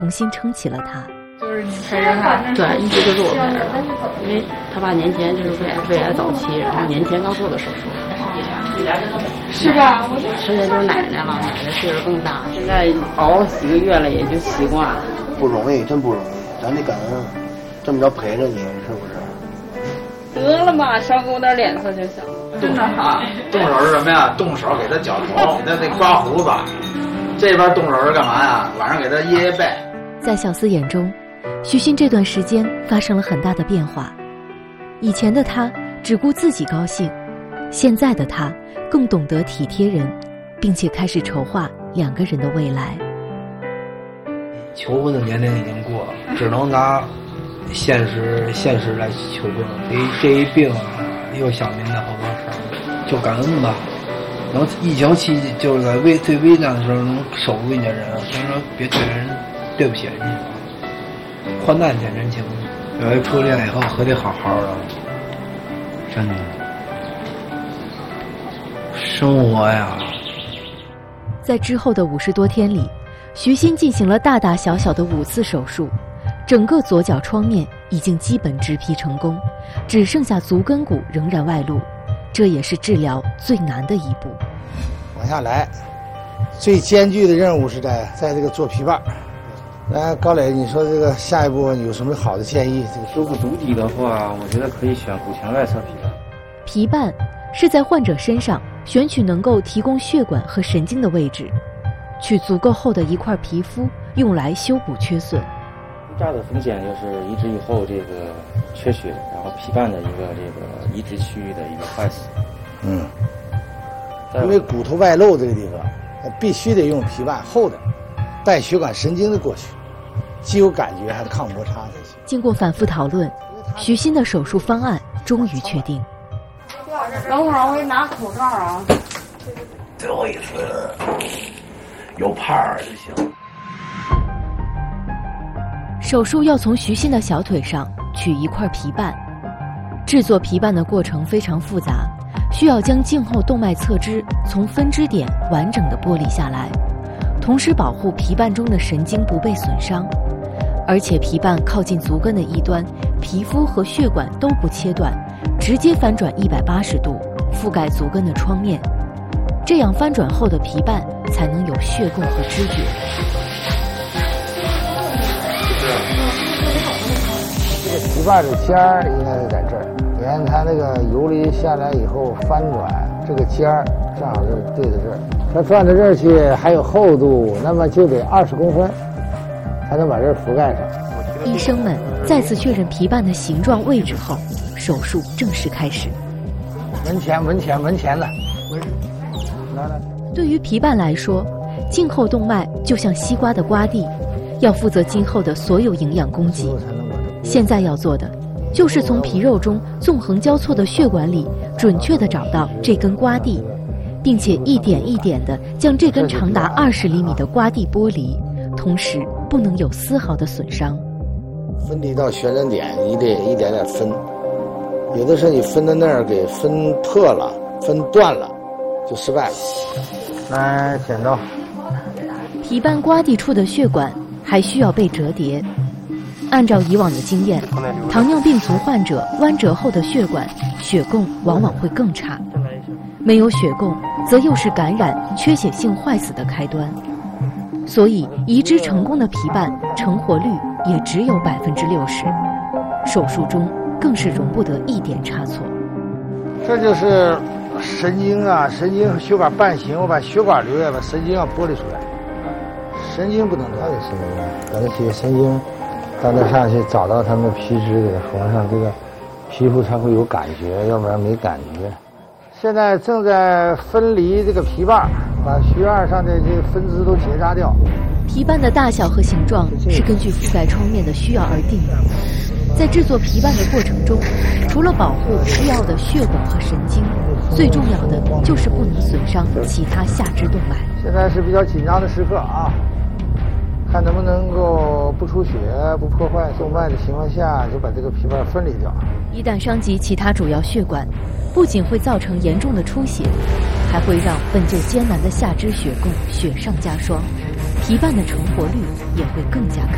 重新撑起了他。 就是你陪着他， 对，一直就是我陪着他，因为他爸年前就是胃癌早期，然后年前刚做的手术， 是吧？ 剩下就是奶奶了，奶奶岁数更大，现在熬几个月了也就习惯了。 不容易，真不容易，咱得感恩这么着陪着你，是不是？ 得了嘛，少给我点脸色就行。 真的好。 动手是什么呀？动手给他绞头，给他那刮胡子。这边动手是干嘛呀？晚上给他掖背。 在小司眼中，徐鑫这段时间发生了很大的变化。以前的他只顾自己高兴，现在的他更懂得体贴人，并且开始筹划2个人的未来。 求婚的年龄已经过了，只能拿现实来求婚。这一病啊，又想明白好多事儿，就感恩吧。能疫情期就是在最危难的时候能守住一家人，所以说别对不起人家，患难见真情。有一初恋以后可得好好的，真的。生活呀， 在之后的50多天里，徐鑫进行了大大小小的5次手术，整个左脚创面已经基本植皮成功，只剩下足跟骨仍然外露，这也是治疗最难的一步。 往下来，最艰巨的任务是在这个做皮瓣。来，高磊，你说这个下一步有什么好的建议？这个修复足底的话，我觉得可以选骨前外侧皮瓣。 皮瓣是在患者身上选取能够提供血管和神经的位置，取足够厚的一块皮肤，用来修补缺损。 最大的风险就是移植以后这个缺血，然后皮瓣的一个这个移植区域的一个坏死。 因为骨头外露这个地方，必须得用皮瓣厚的，带血管神经的过去，既有感觉还抗摩擦才行。 经过反复讨论，徐鑫的手术方案终于确定。 等会儿我给你拿口罩啊。 最后一次有派儿就行。 手术要从徐鑫的小腿上取一块皮瓣，制作皮瓣的过程非常复杂，需要将颈后动脉侧支从分支点完整的剥离下来，同时保护皮瓣中的神经不被损伤。而且皮瓣靠近足跟的一端，皮肤和血管都不切断，直接翻转180度，覆盖足跟的创面，这样翻转后的皮瓣才能有血供和知觉。 这个皮瓣的尖儿应该是在这儿，你看它那个游离下来以后翻转，这个尖儿正好是对着这儿，它转到这儿去还有厚度，那么就得20公分才能把这儿覆盖上。 医生们再次确认皮瓣的形状位置后，手术正式开始。 门前的。 对于皮瓣来说，颈后动脉就像西瓜的瓜蒂，要负责今后的所有营养供给。现在要做的就是从皮肉中纵横交错的血管里准确地找到这根瓜蒂，并且一点一点地将这根长达20厘米的瓜蒂剥离，同时不能有丝毫的损伤。 分离到旋转点，你得一点点分，有的时候你分到那儿给分破了、分断了，就失败了。来，剪刀。 皮瓣瓜蒂处的血管还需要被折叠。按照以往的经验，糖尿病足患者弯折后的血管血供往往会更差，没有血供则又是感染、缺血性坏死的开端。所以移植成功的皮瓣成活率也只有60%，手术中更是容不得一点差错。 这就是神经啊，神经和血管瓣形，我把血管留下，把神经要剥离出来，神经不能断的神经，把那些神经到那上去找到它们皮质，给它缝上，这个皮肤才会有感觉，要不然没感觉。现在正在分离这个皮瓣，把血管上的这个分支都结扎掉。 皮瓣的大小和形状是根据覆盖创面的需要而定的。在制作皮瓣的过程中，除了保护需要的血管和神经，最重要的就是不能损伤其他下肢动脉。 现在是比较紧张的时刻啊，看能不能够不出血、不破坏动脉的情况下，就把这个皮瓣分离掉。 一旦伤及其他主要血管，不仅会造成严重的出血，还会让本就艰难的下肢血供雪上加霜，皮瓣的成活率也会更加看